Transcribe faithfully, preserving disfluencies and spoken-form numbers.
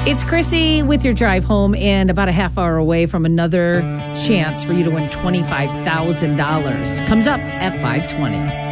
It's Chrissy with your drive home and about a half hour away from another chance for you to win twenty-five thousand dollars. Comes up at five twenty.